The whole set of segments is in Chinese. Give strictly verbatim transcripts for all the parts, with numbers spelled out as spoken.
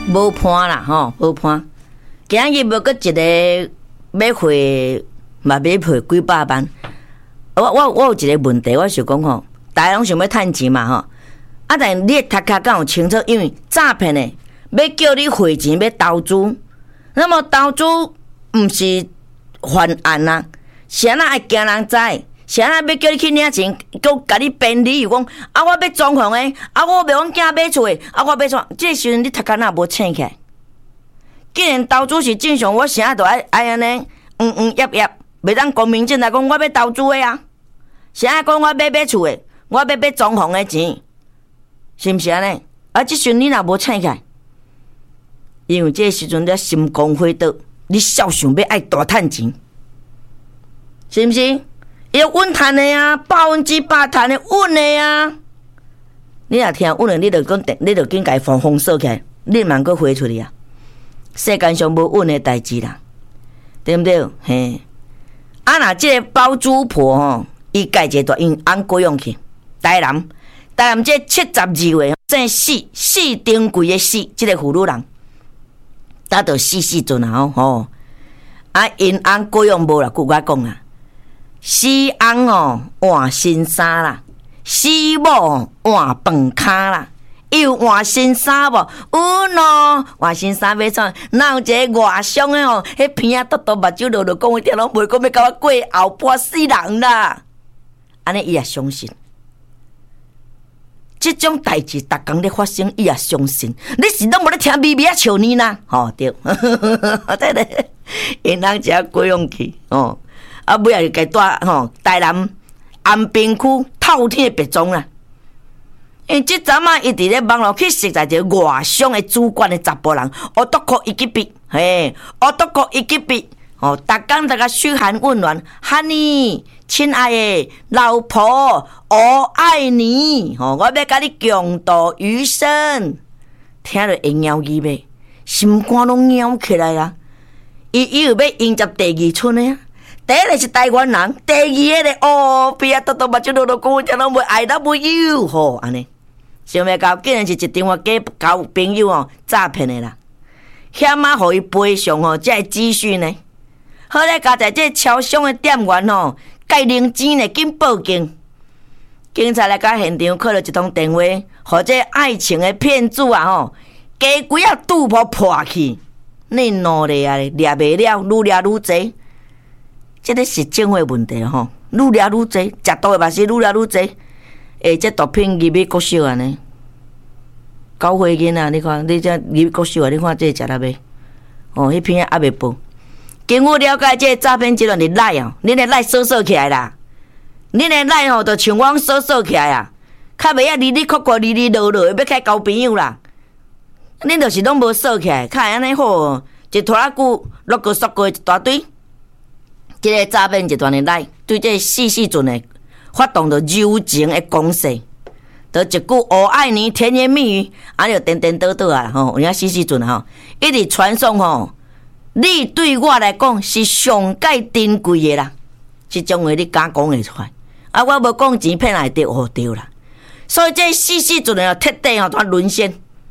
无伴啦吼，无伴。今日无搁一个买回，嘛买回几百万。我我我有一个问题，我想讲吼，大家拢想要趁钱嘛吼。啊，但你读卡敢有清楚？因为诈骗的要叫你汇钱要投资，那么投资毋是犯案啊，是安那爱惊人知？是安那要叫你去领钱，佮甲你编理由讲啊，我要装潢的，啊，我要阮囝买厝的，啊，我要创，这时阵你读卡哪无醒起来？既然投资是正常，我啥都爱爱安尼，嗯嗯业业，袂当光明正大讲我要投资的啊。啥讲我要买厝的，我要买装潢的钱，是毋是安尼？啊，即时你若无醒起来，因为这时阵你心光火热，你少想要爱大趁钱，是毋是？伊稳赚的啊，百分之百赚的稳的啊。你若听稳的，你就讲，你就紧甲封封锁起来，你慢个回出去啊。世间上无稳的代志啦，对不对？嘿，啊，若这个包租婆吼，伊家一大因翁过用去，台南，台南这七十二岁，正四四丁贵的四，这个妇女人，达到四四阵啊吼，啊，因翁过用无啦，据我讲啊，死翁哦换新衫啦，死某换饭卡啦。伊有换新衫无？有喏，换新衫要创？哪有一个外伤的哦？迄片啊，嘟嘟目睭落落，讲一条拢袂讲要甲我过后半死人啦！安尼伊也相信，即种代志逐工咧发生，伊也相信。你是拢无咧听咪咪啊笑你呐？吼、哦、对，对咧，因翁只过用去哦，啊尾仔就家带吼台南安平区透天别庄啦。因为即阵啊，伊伫咧网络去识在一个外商的主管的查甫人，学督课一级毕，嘿，学督课一级毕，哦，逐工大家嘘寒问暖，喊你亲爱的老婆，我爱你，哦，我要甲你共度余生。听着会鸟语呗，心肝拢鸟起来啦。伊以后要迎接第二春的啊。第一个是台湾人，第二个咧哦，边啊，嘟嘟目睭落落，讲听拢袂爱得袂有，吼，安尼。想要交，竟然是一电话给交朋友哦，诈骗的啦！险啊，互伊赔偿哦，才会继续呢。好在加在这超商的店员哦，该零钱呢，紧报警。警察来到现场，敲了一通电话，互这爱情的骗子啊吼，加几啊赌婆破去，你努力啊，掠袂了，愈掠愈济。这个是政府问题吼，愈掠愈济，食毒的嘛是愈掠愈济。诶，这毒品入去国小啊呢？九岁囡仔，你看，你这入去国小啊？你看这食了未？哦，迄片还未报。经我了解，这诈骗集团的赖哦，恁的赖锁锁起来啦。恁的赖吼，就像我锁锁起来啊，较袂啊，哩哩哭哭，哩哩落落，要开交朋友啦。恁就是拢无锁起来，较安尼好，一拖啊久，落个缩过一大堆。这个诈骗集团的赖，对这细细阵的。发动着柔情的攻势，就一句“我爱你”甜言蜜语，啊就颠颠倒倒啊吼，有影死死阵吼，一直传送吼，你对我来讲是上界珍贵的啦，即种话你敢讲会出来？啊，我无讲钱骗来着哦对啦，所以这死死阵的彻底吼，他沦陷。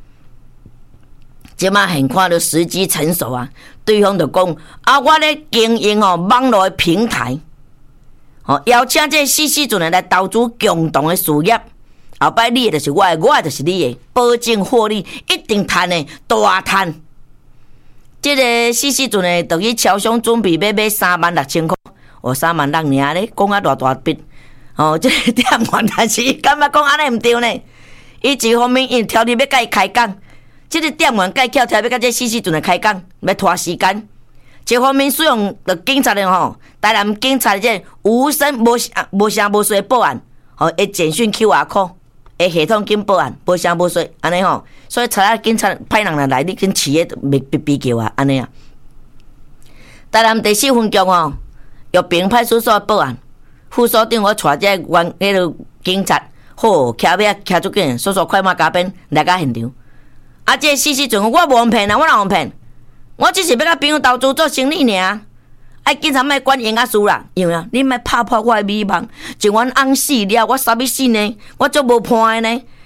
即马很看到时机成熟啊，对方就讲啊，我咧经营吼网络的平台。哦，邀请这四四阵来投资共同的事业，后摆你的就是我的，我的就是你的，保证获利，一定赚的大赚。这个四四阵的，就去超商准备要买三万六千块，哦，三万六尔咧，讲啊大大笔。哦，这个店员但是感觉讲安尼毋对呢，伊一方面因挑你要甲伊开讲，这个店员介巧挑要甲这四四阵来开讲，要拖时间。一方面使用着警察的吼，台南警察的这无声无无声无息报案，吼，会简讯 Q R code， 会系统紧报案，无声无息，安尼吼，所以查下警察派人来来，你跟企业比比比较啊，安尼啊。台南第四分局吼，玉屏派出所报案，副所长我带这员迄个警察，好，骑马骑出紧，速速快马加鞭来到现场。啊，这四四阵我无骗啊，我哪有骗？我只是要甲朋友投资做生意尔，哎，警察莫管闲啊事啦，因为啊，你莫拍破我的美梦，一阮翁死了，我啥物死呢？我足无伴的呢，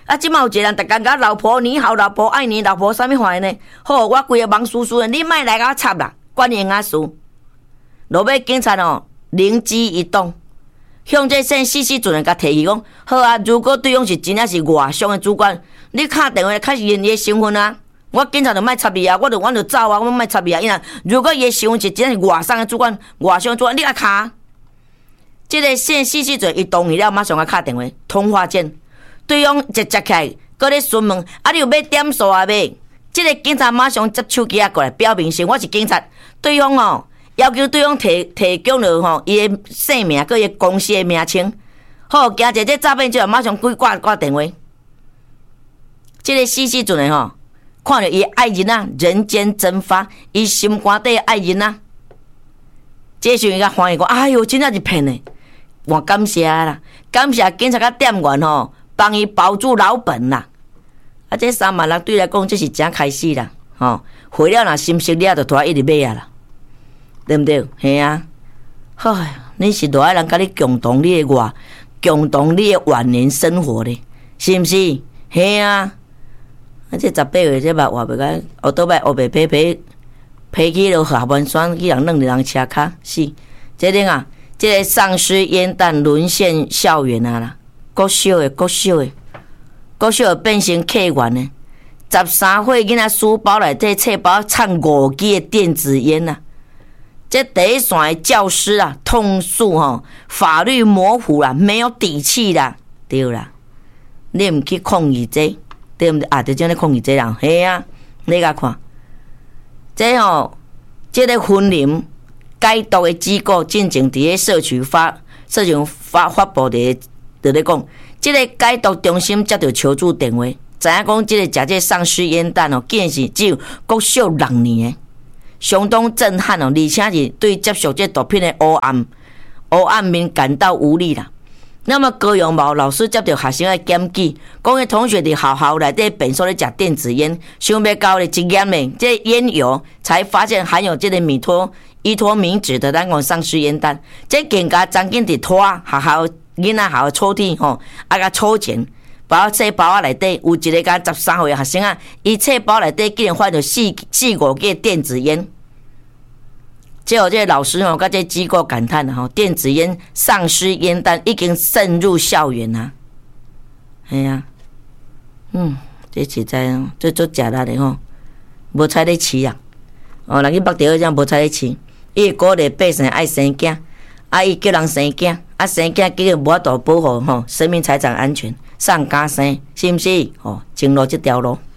啊，即马有一个人逐工甲老婆你好，老婆爱你，老婆啥物话呢？好，我规个忙叔叔的，你莫来甲我插啦，管闲啊事。落尾警察哦，灵机一动，向这姓死死阵的甲提议讲：好啊，如果对方是真正是外商的主管，你敲电话确认伊的身份啊，我警察就莫插伊啊，我就我就走啊，我莫插伊啊。因为如果伊的身份是真正是外商的主管，外商主管你啊敲。这个姓死死阵伊同意了，马上甲敲电话通话键，对方就接起来，搁咧询问：啊，你有要点数啊？未？这个警察马上接手机啊过来，表明先我是警察，对方哦。要求对方提提供了吼，伊的姓名，佮伊公司的名称。好，惊者这诈骗者马上规挂挂电话。这个死死阵的吼，看到伊爱人啊，人间蒸发，伊心肝底爱人啊。这时候伊甲欢喜讲：哎哟，真正是骗的！我感谢啦，感谢警察甲店员吼，帮伊保住老本啦。啊，这三万人对来讲，这是正开始啦。吼，回了若心息了，就拖一直买啊啦。对不对？嘿啊！唉，你是多少人跟你共同你的话，共同你的晚年生活咧，是不是？嘿啊！啊，这十八岁这目话袂甲，后倒摆后白皮皮皮去了下半山，去人弄伫人车骹，是。这顶啊，这个丧尸烟弹沦陷校园啊啦，国小的国小的国小的变成客源呢。十三岁囡仔书包内底册包藏五支的电子烟啊！这第一线的教师啊，痛诉吼，法律模糊啦，没有底气啦，对啦，你唔去抗议这，对唔对啊？就这样抗议这人，嘿啊，你甲看，这吼，这个婚龄戒毒的机构进前伫个社区发社区发发布的，就咧讲，这个戒毒中心接到求助电话，知影讲这个食这丧尸烟弹哦，竟然是只有国小六年的。相当震撼哦，而且是对接受这毒品的黑暗、黑暗面感到无力啦。那么高阳毛老师接到学生的检举，讲伊同学伫学校内底便所咧食电子烟，想要交咧一验的这烟油，才发现含有这个米托伊托米酯的咱讲丧尸烟弹。这更加张紧伫拖学校囡仔校抽屉吼，啊甲抽检。包册包啊内底有一个甲十三岁的学生啊，伊册包内底竟然发着四四五个电子烟。结果这个老师吼，甲这机构感叹吼，电子烟丧尸烟弹已经渗入校园啊！哎呀，嗯，这实在哦，这做假的吼，无采咧饲啊！哦，人去北地这无采咧饲，伊鼓励百姓爱生囝，啊，伊叫人生囝，啊，生囝结果无法度保护吼生命财产安全。上加生，是毋是？哦，前路这条路。